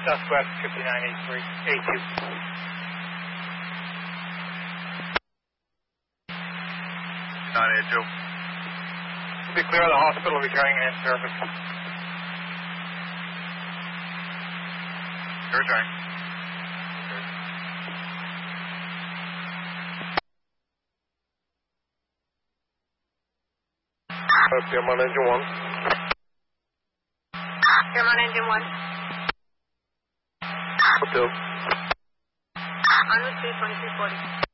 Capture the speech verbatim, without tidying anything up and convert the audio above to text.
Southwest fifty-nine eighty-three, A two. nine A two. Be clear of the hospital returning in service. You're returning. Okay, I'm on engine one. I'm on engine one. Hotel. On with twenty-three forty.